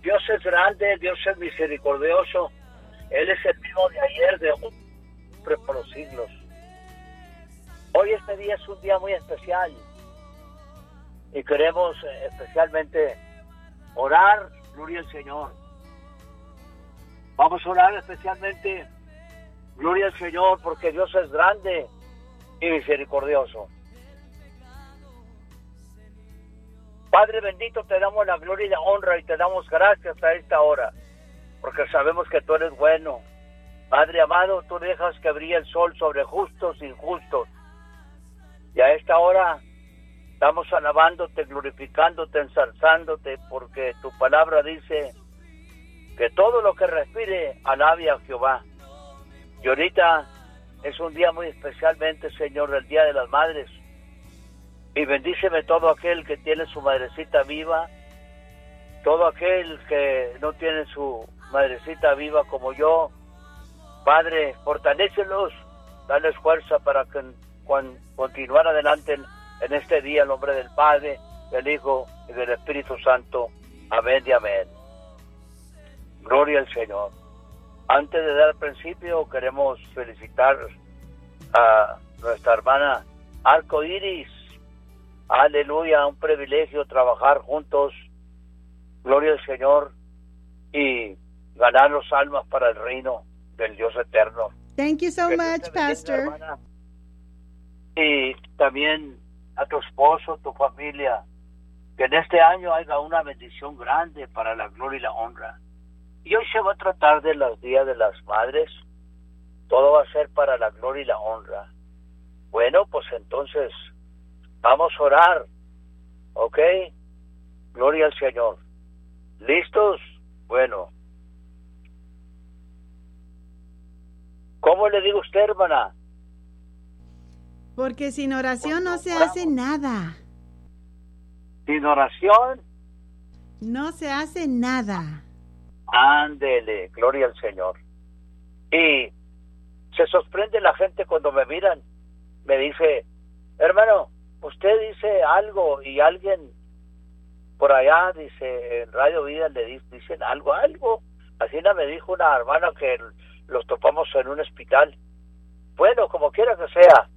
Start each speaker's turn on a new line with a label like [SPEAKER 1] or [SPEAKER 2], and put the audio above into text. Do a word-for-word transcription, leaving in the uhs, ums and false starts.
[SPEAKER 1] Dios es grande, Dios es misericordioso. Él es el mismo de ayer, de hoy, siempre por los siglos. Hoy este día es un día muy especial y queremos eh, especialmente orar, gloria al Señor. Vamos a orar especialmente, gloria al Señor, porque Dios es grande y misericordioso. Padre bendito, te damos la gloria y la honra y te damos gracias a esta hora, porque sabemos que tú eres bueno. Padre amado, tú dejas que brille el sol sobre justos e injustos. Y a esta hora estamos alabándote, glorificándote, ensalzándote, porque tu palabra dice que todo lo que respire alabe a Jehová. Y ahorita es un día muy especialmente, Señor, el Día de las Madres. Y bendíceme todo aquel que tiene su madrecita viva, todo aquel que no tiene su madrecita viva como yo. Padre, fortalécelos, dales fuerza para que con, continuar adelante en, en este día, en nombre del Padre, del Hijo y del Espíritu Santo. Amén y amén. Gloria al Señor. Antes de dar principio, queremos felicitar a nuestra hermana Arco Iris. Aleluya, un privilegio trabajar juntos. Gloria al Señor y ganar los almas para el reino del Dios eterno.
[SPEAKER 2] Thank you so
[SPEAKER 1] Que
[SPEAKER 2] much, Pastor.
[SPEAKER 1] Hermana. Y también a tu esposo, tu familia, que en este año haya una bendición grande para la gloria y la honra. Y hoy se va a tratar de los días de las madres. Todo va a ser para la gloria y la honra. Bueno, pues entonces vamos a orar, ¿ok? Gloria al Señor. ¿Listos? Bueno. ¿Cómo le digo a usted, hermana?
[SPEAKER 2] Porque sin oración no se
[SPEAKER 1] Oramos.
[SPEAKER 2] hace nada.
[SPEAKER 1] Sin oración,
[SPEAKER 2] No se hace nada.
[SPEAKER 1] ándele, gloria al Señor. Y se sorprende la gente cuando me miran. Me dice, hermano, usted dice algo y alguien por allá, dice, en Radio Vida le di- dicen algo, algo. Así me dijo una hermana que los topamos en un hospital. Bueno, como quiera que sea,